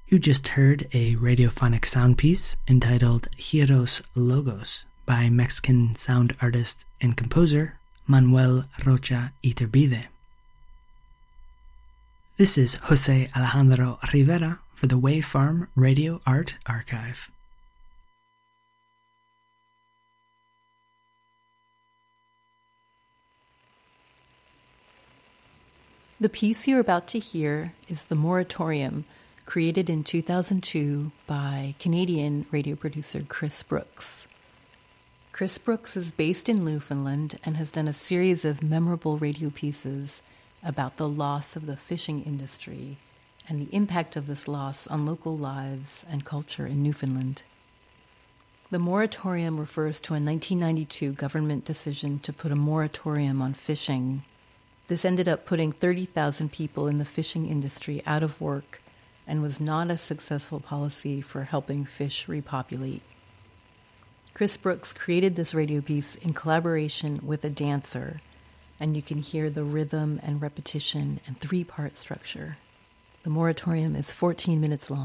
You just heard a radiophonic sound piece entitled Hieros Logos by Mexican sound artist and composer Manuel Rocha Iturbide. This is Jose Alejandro Rivera for the Wavefarm Radio Art Archive. The piece you're about to hear is The Moratorium, created in 2002 by Canadian radio producer Chris Brooks. Chris Brooks is based in Newfoundland and has done a series of memorable radio pieces about the loss of the fishing industry and the impact of this loss on local lives and culture in Newfoundland. The moratorium refers to a 1992 government decision to put a moratorium on fishing. This ended up putting 30,000 people in the fishing industry out of work and was not a successful policy for helping fish repopulate. Chris Brooks created this radio piece in collaboration with a dancer, and you can hear the rhythm and repetition and three-part structure. The moratorium is 14 minutes long.